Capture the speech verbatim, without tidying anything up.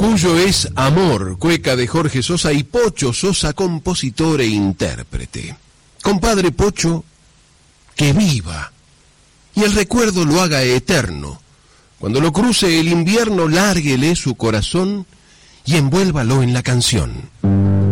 Cuyo es Amor, cueca de Jorge Sosa y Pocho Sosa, compositor e intérprete. Compadre Pocho, que viva, y el recuerdo lo haga eterno. Cuando lo cruce el invierno, lárguele su corazón y envuélvalo en la canción.